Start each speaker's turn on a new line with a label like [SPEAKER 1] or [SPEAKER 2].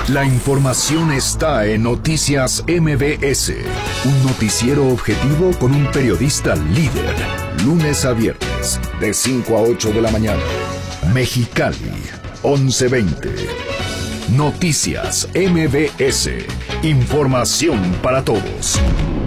[SPEAKER 1] La información está en Noticias MBS, un noticiero objetivo con un periodista líder. Lunes a viernes, de 5 a 8 de la mañana. Mexicali, 11:20. Noticias MBS, información para todos.